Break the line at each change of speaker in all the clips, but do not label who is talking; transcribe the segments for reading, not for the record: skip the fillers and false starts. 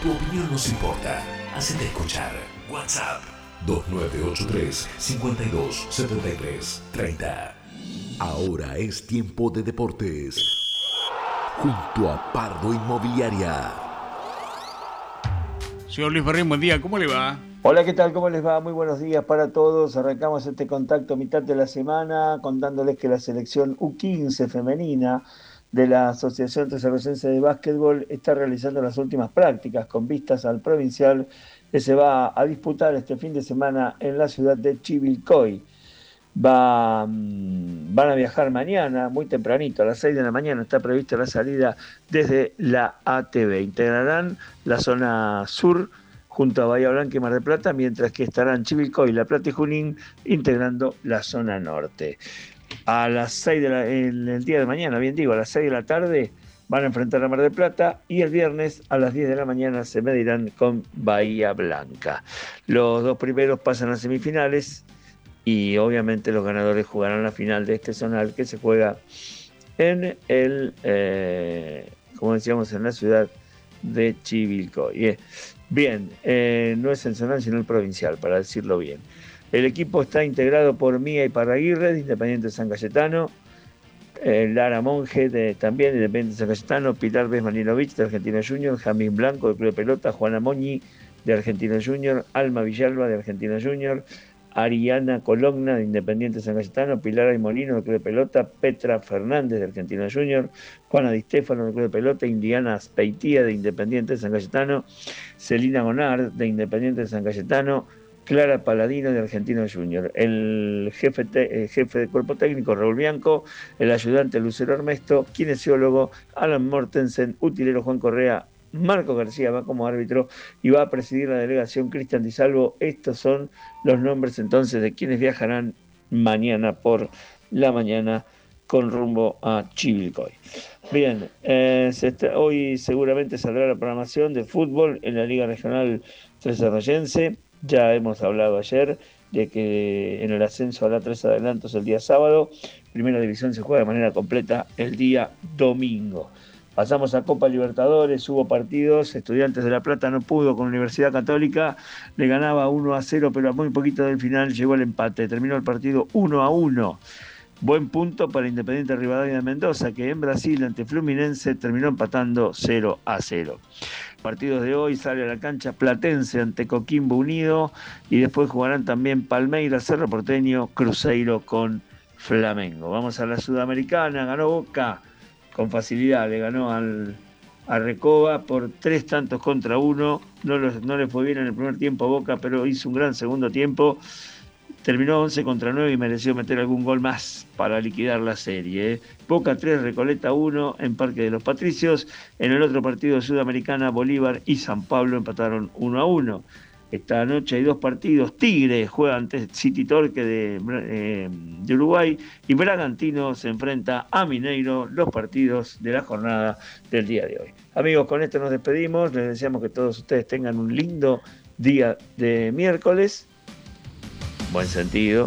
Tu opinión nos importa. Hacete escuchar. WhatsApp 2983 52 73 30. Ahora es tiempo de deportes. Junto a Pardo Inmobiliaria.
Señor Luis Ferrín, buen día, ¿cómo le va?
Hola, ¿qué tal? ¿Cómo les va? Muy buenos días para todos. Arrancamos este contacto a mitad de la semana contándoles que la selección U15 femenina de la Asociación Tresarroyense de Básquetbol está realizando las últimas prácticas con vistas al provincial que se va a disputar este fin de semana en la ciudad de Chivilcoy. Van a viajar mañana, muy tempranito, a las 6 de la mañana está prevista la salida desde la ATV. Integrarán la zona sur junto a Bahía Blanca y Mar del Plata, mientras que estarán Chivilcoy, La Plata y Junín integrando la zona norte. A las 6 en el día de mañana, bien digo, a las 6 de la tarde van a enfrentar a Mar del Plata y el viernes a las 10 de la mañana se medirán con Bahía Blanca. Los dos primeros pasan a semifinales y obviamente los ganadores jugarán la final de este zonal que se juega en como decíamos, en la ciudad de Chivilcoy. Bien, no es el zonal sino el provincial, para decirlo bien. El equipo está integrado por Mía Iparraguirre, de Independiente San Cayetano, Lara Monge, también de Independiente San Cayetano, Pilar Besmaninovich, de Argentino Junior, Jamín Blanco, de Club de Pelota, Juana Moñi, de Argentino Junior, Alma Villalba, de Argentino Junior, Ariana Cologna, de Independiente San Cayetano, Pilar Aymolino, del Club de Pelota, Petra Fernández, de Argentino Junior, Juana Di Stefano, del Club de Pelota, Indiana Speitia, de Independiente San Cayetano, Celina Gonard, de Independiente San Cayetano, Clara Paladino, de Argentino Junior. El jefe de cuerpo técnico, Raúl Bianco, el ayudante, Lucero Armesto, kinesiólogo, Alan Mortensen, utilero, Juan Correa, Marco García va como árbitro y va a presidir la delegación Cristian Di Salvo. Estos son los nombres entonces de quienes viajarán mañana por la mañana con rumbo a Chivilcoy. Bien, hoy seguramente saldrá la programación de fútbol en la Liga Regional Tresarroyense. Ya hemos hablado ayer de que en el ascenso a la 3 adelantos el día sábado, Primera División se juega de manera completa el día domingo. Pasamos a Copa Libertadores, hubo partidos, Estudiantes de La Plata no pudo con Universidad Católica, le ganaba 1-0, pero a muy poquito del final llegó el empate, terminó el partido 1-1. Buen punto para Independiente Rivadavia de Mendoza, que en Brasil ante Fluminense terminó empatando 0-0. Partidos de hoy, sale a la cancha Platense ante Coquimbo Unido y después jugarán también Palmeiras, Cerro Porteño, Cruzeiro con Flamengo. Vamos a la Sudamericana, ganó Boca con facilidad, le ganó a Recoba por 3-1. No le fue bien en el primer tiempo a Boca, pero hizo un gran segundo tiempo. Terminó 11-9 y mereció meter algún gol más para liquidar la serie. Boca 3, Recoleta 1 en Parque de los Patricios. En el otro partido de Sudamericana, Bolívar y San Pablo empataron 1-1. Esta noche hay dos partidos. Tigre juega ante City Torque de Uruguay y Bragantino se enfrenta a Mineiro, los partidos de la jornada del día de hoy. Amigos, con esto nos despedimos. Les deseamos que todos ustedes tengan un lindo día de miércoles. Buen sentido.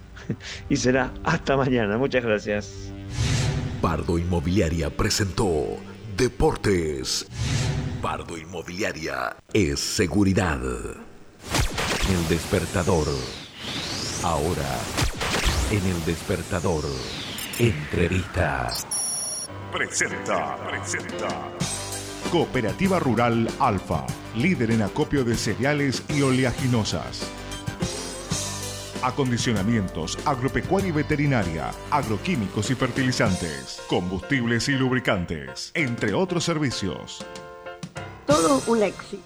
Y será hasta mañana. Muchas gracias.
Pardo Inmobiliaria presentó Deportes. Pardo Inmobiliaria es seguridad. El despertador. Ahora, en el despertador, entrevista.
Presenta. Cooperativa Rural Alfa, líder en acopio de cereales y oleaginosas. Acondicionamientos, agropecuaria y veterinaria, agroquímicos y fertilizantes, combustibles y lubricantes, entre otros servicios.
Todo un éxito.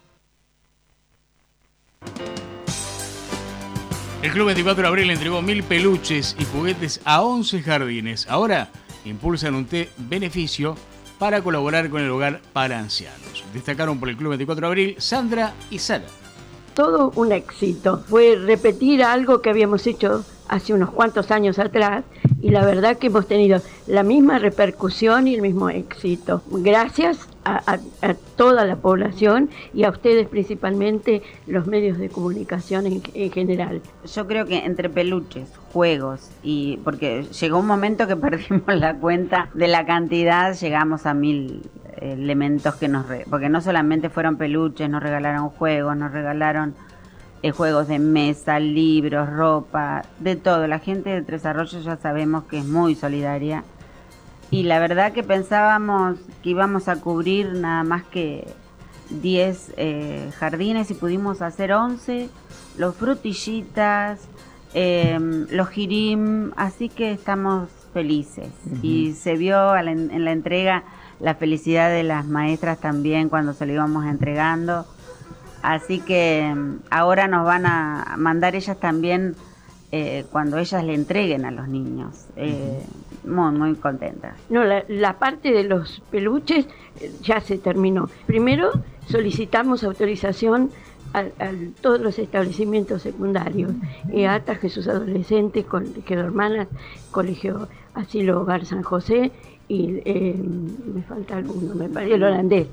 El Club 24 de Abril entregó 1000 peluches y juguetes a 11 jardines. Ahora impulsan un beneficio para colaborar con el hogar para ancianos. Destacaron por el Club 24 de Abril Sandra y Sara.
Todo un éxito. Fue repetir algo que habíamos hecho hace unos cuantos años atrás y la verdad que hemos tenido la misma repercusión y el mismo éxito. Gracias a toda la población y a ustedes principalmente, los medios de comunicación en general.
Yo creo que entre peluches, juegos y porque llegó un momento que perdimos la cuenta de la cantidad, llegamos a 1000 elementos que porque no solamente fueron peluches, nos regalaron juegos, nos regalaron juegos de mesa, libros, ropa, de todo. La gente de Tres Arroyos ya sabemos que es muy solidaria. Y la verdad que pensábamos que íbamos a cubrir nada más que 10 jardines y pudimos hacer 11, los frutillitas, los girim, así que estamos felices. Uh-huh. Y se vio en la entrega la felicidad de las maestras también cuando se lo íbamos entregando. Así que ahora nos van a mandar ellas también cuando ellas le entreguen a los niños. Muy, muy contentas.
No, la parte de los peluches ya se terminó. Primero solicitamos autorización a todos los establecimientos secundarios, EATA, Jesús Adolescente, Colegio de Hermanas, Colegio Asilo Hogar San José y me falta alguno, me parece el holandés.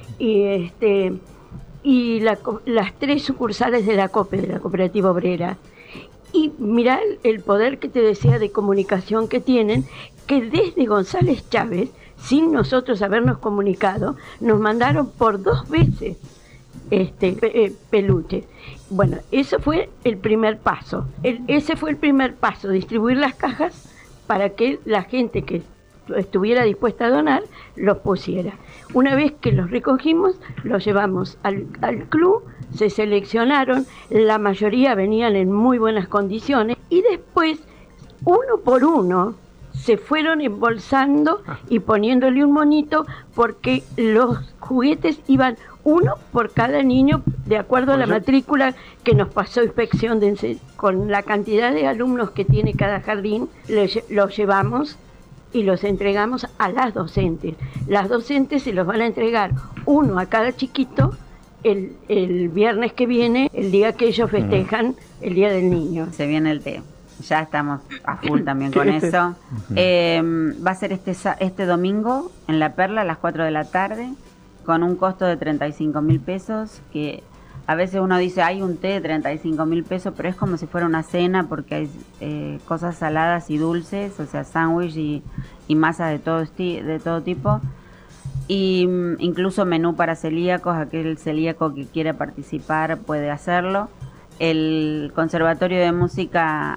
Y las 3 sucursales de la COPE, de la Cooperativa Obrera. Y mirá el poder que te decía de comunicación que tienen, que desde González Chávez, sin nosotros habernos comunicado, nos mandaron por 2 veces peluches. Bueno, eso fue el primer paso. Ese fue el primer paso, distribuir las cajas para que la gente que estuviera dispuesta a donar los pusiera. Una vez que los recogimos, los llevamos al club, se seleccionaron, la mayoría venían en muy buenas condiciones y después, uno por uno, se fueron embolsando y poniéndole un monito porque los juguetes iban uno por cada niño de acuerdo a la matrícula que nos pasó inspección con la cantidad de alumnos que tiene cada jardín, los llevamos y los entregamos a las docentes. Las docentes se los van a entregar uno a cada chiquito el viernes que viene, el día que ellos festejan el Día del Niño.
Se viene el té. Ya estamos a full también con eso. Va a ser este domingo en La Perla a las 4 de la tarde con un costo de 35.000 pesos, que a veces uno dice, hay un té de 35.000 pesos, pero es como si fuera una cena porque hay cosas saladas y dulces, o sea, sándwich y masa de todo tipo. Y incluso menú para celíacos, aquel celíaco que quiera participar puede hacerlo. El Conservatorio de Música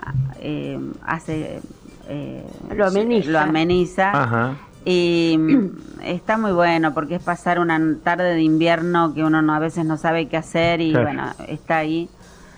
lo ameniza. Ajá. Y está muy bueno porque es pasar una tarde de invierno que uno a veces no sabe qué hacer y claro. Bueno, está ahí.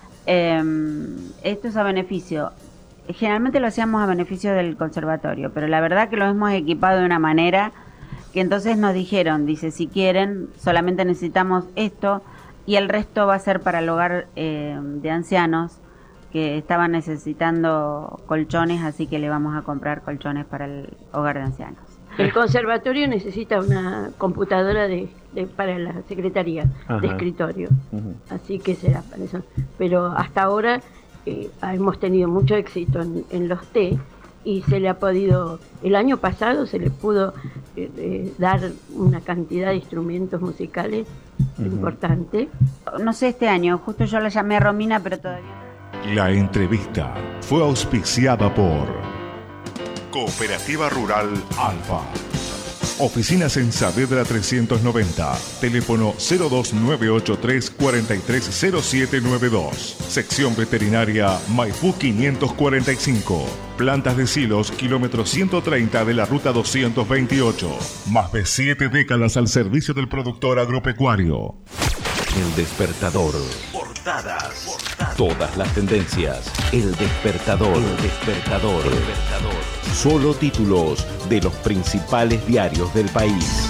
Esto es a beneficio. Generalmente lo hacíamos a beneficio del conservatorio, pero la verdad que lo hemos equipado de una manera que entonces nos dijeron, dice, si quieren, solamente necesitamos esto y el resto va a ser para el hogar de ancianos que estaban necesitando colchones, así que le vamos a comprar colchones para el hogar de ancianos.
El conservatorio necesita una computadora para la secretaría. Ajá. De escritorio, así que será para eso. Pero hasta ahora hemos tenido mucho éxito en los té y se le ha podido, el año pasado se le pudo dar una cantidad de instrumentos musicales importante.
No sé este año, justo yo la llamé a Romina, pero todavía no.
La entrevista fue auspiciada por Cooperativa Rural Alfa. Oficinas en Saavedra 390. Teléfono 02983 430792. Sección Veterinaria Maipú 545. Plantas de silos, kilómetro 130 de la ruta 228. Más de 7 décadas al servicio del productor agropecuario.
El Despertador. Portadas. Todas las tendencias. El Despertador. El Despertador. Solo títulos de los principales diarios del país.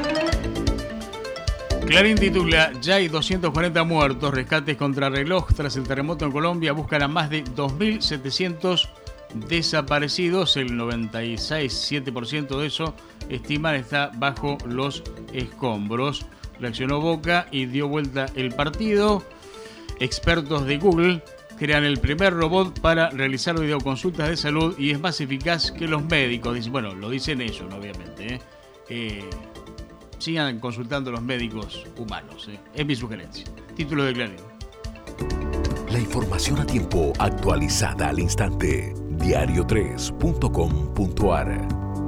Clarín titula, ya hay 240 muertos, rescates contra reloj tras el terremoto en Colombia, buscan a más de 2.700 desaparecidos, el 96,7% de eso estiman está bajo los escombros. Reaccionó Boca y dio vuelta el partido. Expertos de Google crean el primer robot para realizar videoconsultas de salud y es más eficaz que los médicos. Bueno, lo dicen ellos, obviamente. sigan consultando a los médicos humanos. Es mi sugerencia. Título de Clarín.
La información a tiempo, actualizada al instante. Diario3.com.ar.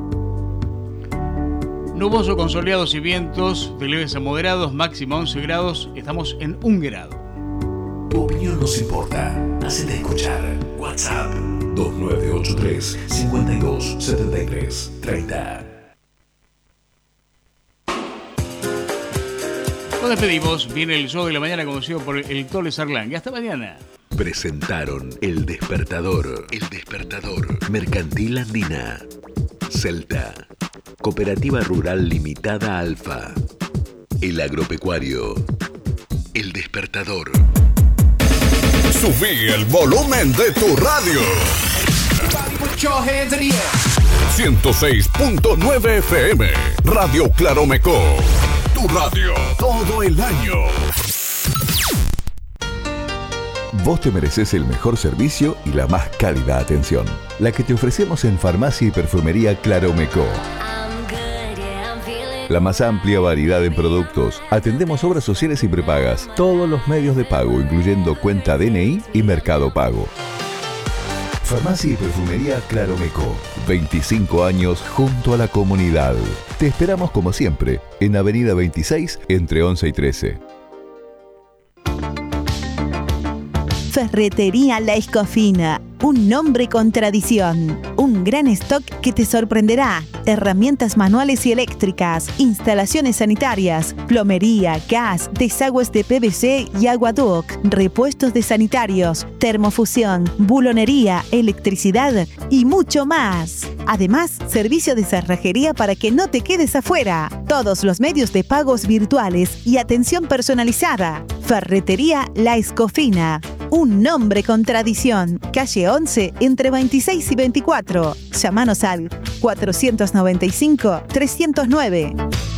Nuboso con soleados y vientos de leves a moderados, máxima 11 grados. Estamos en 1 grado.
Tu opinión nos importa. Hacete escuchar. WhatsApp 2983 52 73 30.
Nos despedimos. Viene el show de la mañana conducido por el Tole Sarlán. Hasta mañana.
Presentaron El Despertador. El Despertador. Mercantil Andina. Celta. Cooperativa Rural Limitada Alfa. El Agropecuario. El Despertador.
Subí el volumen de tu radio. 106.9 FM. Radio Claromecó. Tu radio todo el año.
Vos te mereces el mejor servicio y la más cálida atención. La que te ofrecemos en Farmacia y Perfumería Claromecó. La más amplia variedad en productos. Atendemos obras sociales y prepagas. Todos los medios de pago, incluyendo cuenta DNI y Mercado Pago. Farmacia y Perfumería Claromecó. 25 años junto a la comunidad. Te esperamos como siempre en Avenida 26 entre 11 y 13.
Ferretería La Escofina, un nombre con tradición, un gran stock que te sorprenderá, herramientas manuales y eléctricas, instalaciones sanitarias, plomería, gas, desagües de PVC y aguaduct, repuestos de sanitarios, termofusión, bulonería, electricidad y mucho más. Además, servicio de cerrajería para que no te quedes afuera. Todos los medios de pagos virtuales y atención personalizada. Ferretería La Escofina. Un nombre con tradición. Calle 11, entre 26 y 24. Llámanos al 495-309.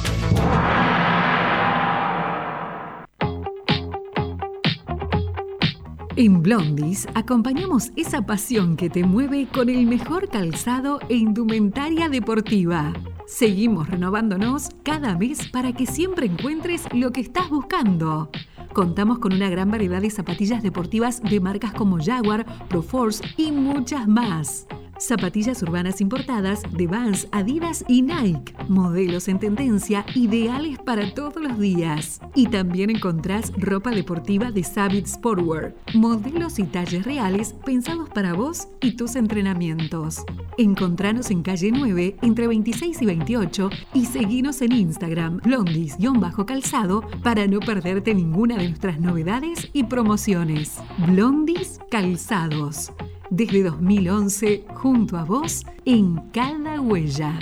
En Blondis acompañamos esa pasión que te mueve con el mejor calzado e indumentaria deportiva. Seguimos renovándonos cada mes para que siempre encuentres lo que estás buscando. Contamos con una gran variedad de zapatillas deportivas de marcas como Jaguar, Proforce y muchas más. Zapatillas urbanas importadas de Vans, Adidas y Nike. Modelos en tendencia, ideales para todos los días. Y también encontrás ropa deportiva de Savage Sportwear. Modelos y talles reales pensados para vos y tus entrenamientos. Encontranos en calle 9, entre 26 y 28 y seguinos en Instagram, blondis_calzado, para no perderte ninguna de nuestras novedades y promociones. Blondis Calzados. Desde 2011, junto a vos, en cada huella.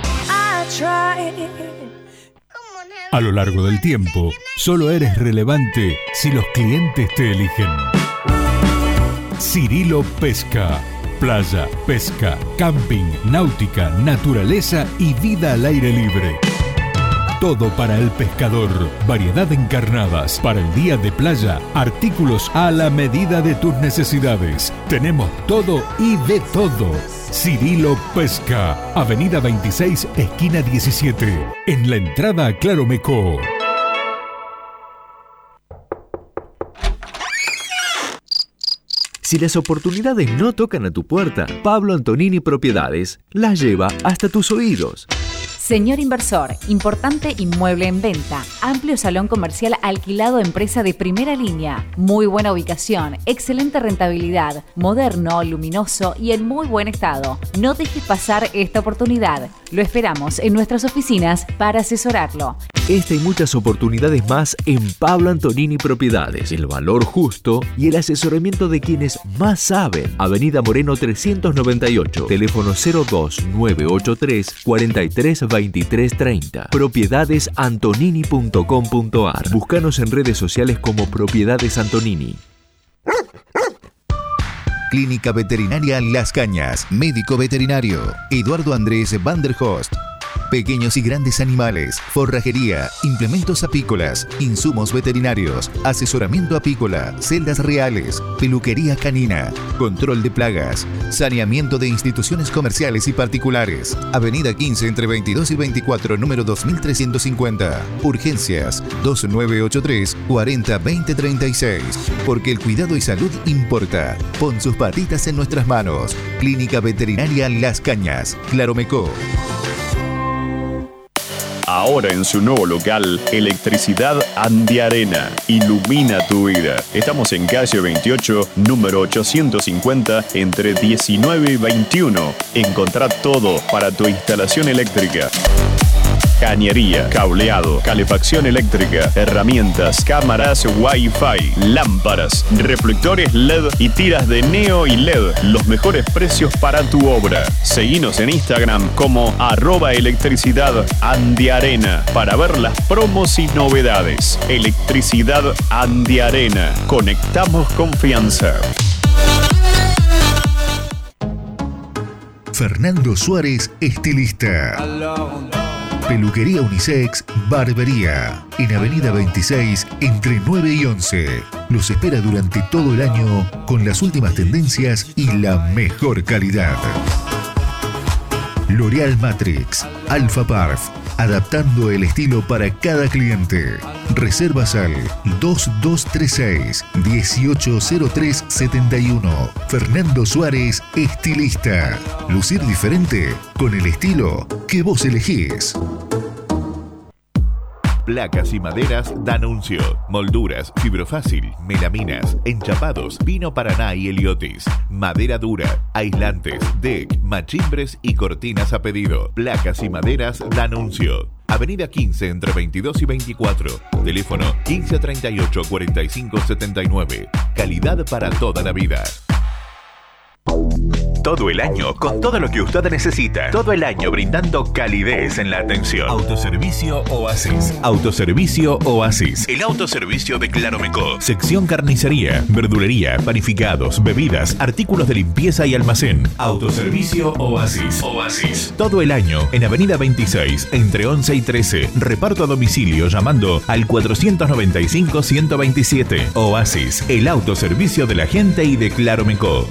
A lo largo del tiempo, solo eres relevante si los clientes te eligen. Cirilo Pesca. Playa, pesca, camping, náutica, naturaleza y vida al aire libre. Todo para el pescador. Variedad en carnadas. Para el día de playa, artículos a la medida de tus necesidades. Tenemos todo y de todo. Cirilo Pesca. Avenida 26, esquina 17. En la entrada a Claromecó.
Si las oportunidades no tocan a tu puerta, Pablo Antonini Propiedades las lleva hasta tus oídos.
Señor inversor, importante inmueble en venta, amplio salón comercial alquilado a empresa de primera línea, muy buena ubicación, excelente rentabilidad, moderno, luminoso y en muy buen estado. No dejes pasar esta oportunidad. Lo esperamos en nuestras oficinas para asesorarlo.
Esta y muchas oportunidades más en Pablo Antonini Propiedades. El valor justo y el asesoramiento de quienes más saben. Avenida Moreno 398, teléfono 02983 432330. Propiedades-antonini.com.ar. Búscanos en redes sociales como Propiedades Antonini.
Clínica Veterinaria Las Cañas. Médico veterinario Eduardo Andrés van der Host.
pequeños y grandes animales, forrajería, implementos apícolas, insumos veterinarios, asesoramiento apícola, celdas reales, peluquería canina, control de plagas, saneamiento de instituciones comerciales y particulares. Avenida 15 entre 22 y 24, número 2350. Urgencias 2983 40 20 36. Porque el cuidado y salud importa. Pon sus patitas en nuestras manos. Clínica Veterinaria Las Cañas, Claromecó.
Ahora en su nuevo local, Electricidad Andiarena. Ilumina tu vida. Estamos en calle 28, número 850, entre 19 y 21. Encontrá todo para tu instalación eléctrica. Cañería, cableado, calefacción eléctrica, herramientas, cámaras Wi-Fi, lámparas, reflectores LED y tiras de neo y LED. Los mejores precios para tu obra. Seguinos en Instagram como @electricidad_andiarena para ver las promos y novedades. Electricidad Andiarena. Conectamos confianza.
Fernando Suárez, estilista. Peluquería unisex, barbería. En Avenida 26, entre 9 y 11. Los espera durante todo el año con las últimas tendencias y la mejor calidad. L'Oréal Matrix, Alpha Parf, adaptando el estilo para cada cliente. Reservas al 2236 180371. Fernando Suárez, estilista. Lucir diferente con el estilo que vos elegís.
Placas y maderas D'Annunzio. Molduras, fibrofácil, melaminas, enchapados, pino paraná y heliotis. Madera dura, aislantes, deck, machimbres y cortinas a pedido. Placas y maderas D'Annunzio. Avenida 15 entre 22 y 24. Teléfono 1538 45 79. Calidad para toda la vida.
Todo el año, con todo lo que usted necesita. Todo el año brindando calidez en la atención.
Autoservicio Oasis. Autoservicio Oasis.
El autoservicio de Claromecó.
Sección carnicería, verdulería, panificados, bebidas, artículos de limpieza y almacén. Autoservicio Oasis.
Oasis.
Todo el año en Avenida 26, entre 11 y 13. Reparto a domicilio llamando al 495-127. Oasis, el autoservicio de la gente y de Claromecó.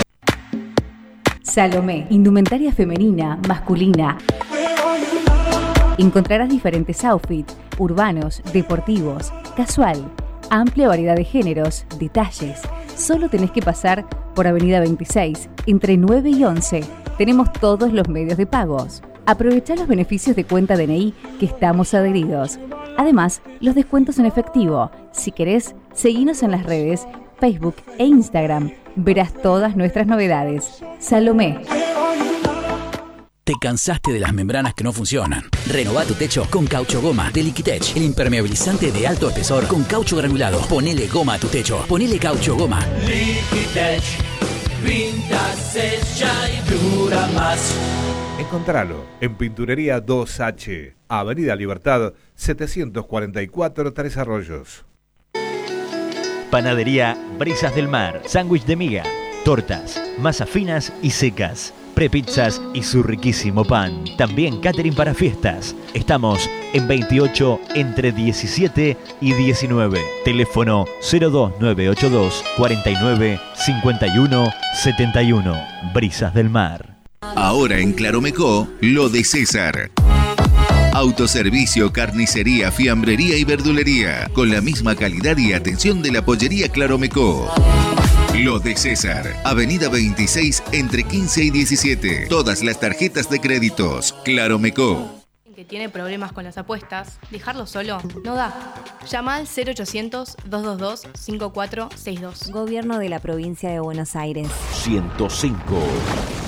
Salomé, indumentaria femenina, masculina. Encontrarás diferentes outfits, urbanos, deportivos, casual, amplia variedad de géneros, detalles. Solo tenés que pasar por Avenida 26, entre 9 y 11. Tenemos todos los medios de pagos. Aprovechá los beneficios de cuenta DNI que estamos adheridos. Además, los descuentos en efectivo. Si querés, seguinos en las redes, Facebook e Instagram. Verás todas nuestras novedades. Salomé.
¿Te cansaste de las membranas que no funcionan? Renová tu techo con Caucho Goma de Liquitech, el impermeabilizante de alto espesor con caucho granulado. Ponele goma a tu techo. Ponele Caucho Goma.
Liquitech, pinta, sella y dura más.
Encontralo en Pinturería 2H, Avenida Libertad 744 Tres Arroyos.
Panadería Brisas del Mar, sándwich de miga, tortas, masas finas y secas, prepizzas y su riquísimo pan. También catering para fiestas. Estamos en 28 entre 17 y 19. Teléfono 02982 49 51 71. Brisas del Mar.
Ahora en Claromecó, lo de César. Autoservicio, carnicería, fiambrería y verdulería, con la misma calidad y atención de la pollería Claromecó. Lo de César, Avenida 26, entre 15 y 17. Todas las tarjetas de créditos, Claromecó.
Que tiene problemas con las apuestas, dejarlo solo no da. Llama al 0800-222-5462.
Gobierno de la Provincia de Buenos Aires.
105.